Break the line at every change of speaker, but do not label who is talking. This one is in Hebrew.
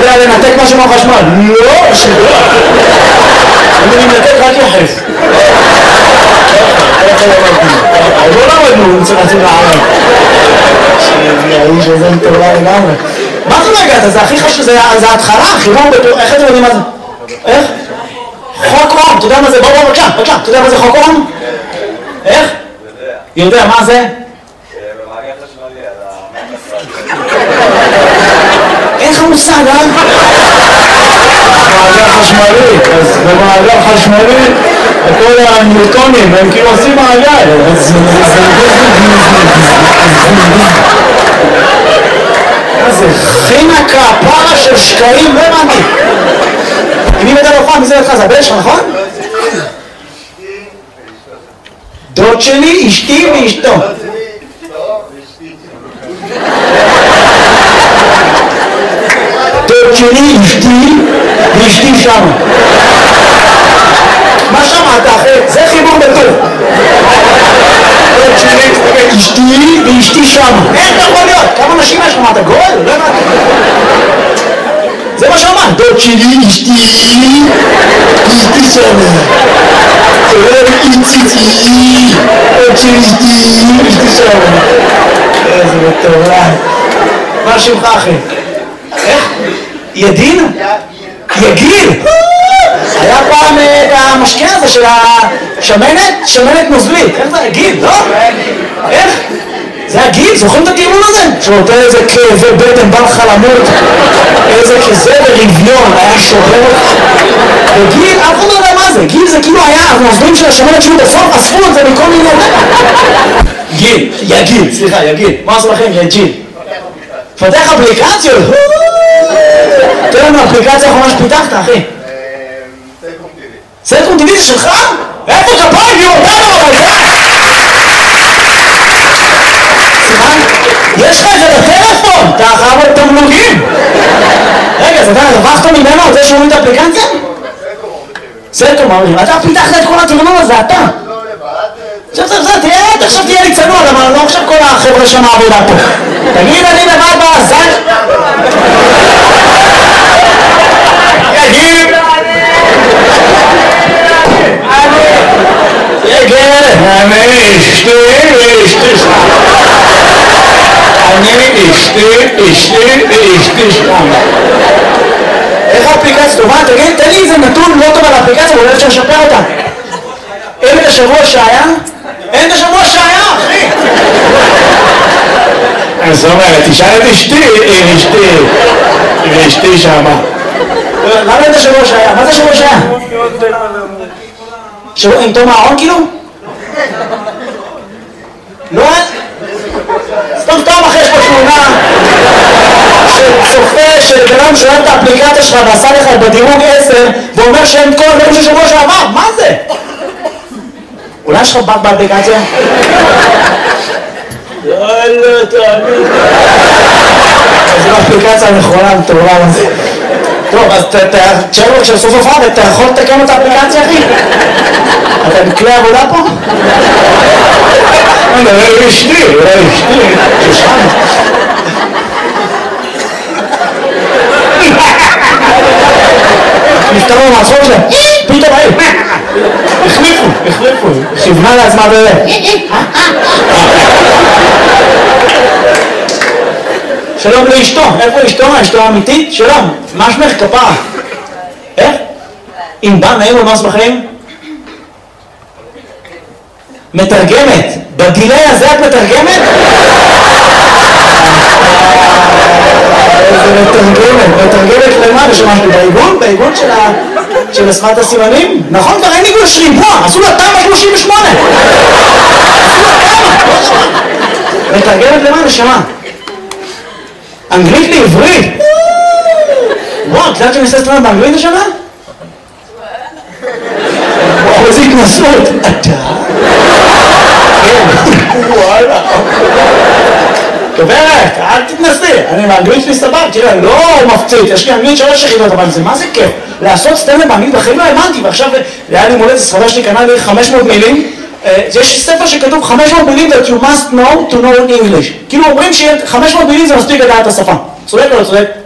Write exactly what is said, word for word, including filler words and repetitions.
יודע לנתק משהו מהחשמל? לא, שלא. אני מנתק רק יחף. לא למדנו, רצינו לערב. שהאיש הזה מטורלה לגמרי. מה זה לא הגעת? זה הכי חשוב, זה ההתחלה, חיבור בטור, איך אתם יודעים מה זה? איך? חוק אום, אתה יודע מה זה? בוא בוא בבקשה, בבקשה, אתה יודע מה זה חוק אום? איך? יודע, מה זה?
במעגל חשמלי על
אין לך מושג, אה? מעגל חשמלי, אז במעגל חשמלי כל הניוטונים הם כאילו עושים מעגל, אז זה חינקה, פרה של שקעים, לא הבנתי. מי מדע לא פעם, מי זה לך? זה הבן שלך, נכון? דוד שלי, אשתי ואשתו. דוד שלי, אשתי ואשתי שם. מה שמעת אחרי? זה חיבור בטוב. דוד שלי, אשתי ואשתי שם. איך אתה יכול להיות? כמה נשים יש לך? מה אתה גול? לא הבנתי. זה מה שאמרת. דוד שלי, אשתי ואשתי שם. איציצי, עוד שלי אשתי, אשתי שם. איזה מטורף. מה שמך אחי? איך? ידין? יגיל? היה פעם את המשקיע הזה של השמנת, שמנת נוזלית. איך זה? יגיל, לא? איך? זה הגיל, זוכרים את הטיעון הזה? שנותן איזה כאבי בטן, בא לך למות, איזה כזה ברביון, היה שובר וגיל, אף אחד לא יודע מה זה, גיל זה כאילו היה, הנוזלים של השמנת שלו בסוף, אספו את זה מכל מיני גיל, יגיל, סליחה, יגיל, מה עשו לכם? יגיל פתח אפליקציות, תראה לנו אפליקציה האחרונה שפיתחת, אחי
סלקום טיווי
סלקום טיווי זה שלך? איפה כפיים? יום, אותנו, אבל יש לך את זה בטלפון, אתה חייב את תמלוגים. רגע, אז אתה הרווחת ממנו על זה שאומרים את האפליקציה? סלקום אומרים, אתה פיתחת את כל התמלוג הזה, אתה. עכשיו, עכשיו, תראה, עכשיו תהיה לי צנוע, אבל לא עכשיו כל החבר'ה שם העבודה פה. תגיד, אני לבד בעזן. יגיד. יגיד. אני אשתי, אשתי שם. אני אשתי, אשתי ואשתי שם. איך האפליקציה טובה? תגיד, תן לי איזה נתון לא טוב על האפליקציה, אולי אפשר לשפר אותה. אין את השבוע שהיה? אין את השבוע שהיה, אחי! אז זאת אומרת, תשאל את אשתי, אשתי, ואשתי שמה. למה אין את השבוע שהיה? מה זה השבוע שהיה? שבוע עם תום הארון כאילו? לא? סתם סתם אחרי יש פה תמונה שצופה שבנם שואל את האפליקציה שלך ועשה לך בדירוג עשר ואומר שאין כל הדברים של שבוע שעבר, מה זה? אולי יש לך בק באפליקציה? לא, לא, תאמין. זו האפליקציה הנכונה, מטורף הזה. טוב, אז תשאר לו כשסוף הופעה ואתה יכול לתקן את האפליקציה, אחי? אתה בכלי עבודה פה? אולי אשתי, אולי אשתי, ששם. נפתרו מהצחוק שלהם, פתאום היי, החליפו, החליפו, כיוונה לעצמה בזה. שלום לאשתו, איפה אשתו? אשתו האמיתית? שלום, מה שמך כפרה? איך? אם בא נעים ומאס בחיים? מתרגמת, בדילי הזה את מתרגמת? איזה מתרגמת, מתרגמת למה? ושמשהו בעיגון? בעיגון של שפת הסימנים? נכון, כבר אין עיגון של ריבוע, עשו לה תמ"א שלושים ושמונה. מתרגמת למה? נשמה? אנגלית לעברית? וואו, את יודעת שאני עושה סטרנד באנגלית השנה? וואו, איזה התנסות. אתה? וואלה. גברת, אל תתנסי, אני באנגלית שלי סבב, תראה, לא מפציץ, יש לי אנגלית שלוש יחידות, אבל זה מה זה כיף? לעשות סטנדאפ באנגלית בחיים לא האמנתי, ועכשיו היה לי מולדת, סחבה שלי קנה לי חמש מאות מילים, יש ספר שכתוב חמש מאות מילים that you must know to know English, כאילו אומרים ש-חמש מאות מילים זה מספיק לדעת את השפה, צודק או לא צודק?